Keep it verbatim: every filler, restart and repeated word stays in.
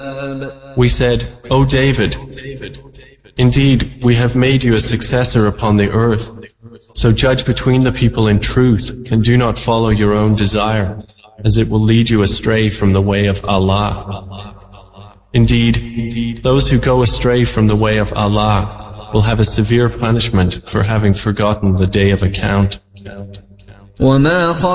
We said, O David, indeed, we have made you a successor upon the earth. So judge between the people in truth, and do not follow your own desire, as it will lead you astray from the way of Allah. Indeed, those who go astray from the way of Allah will have a severe punishment for having forgotten the day of account.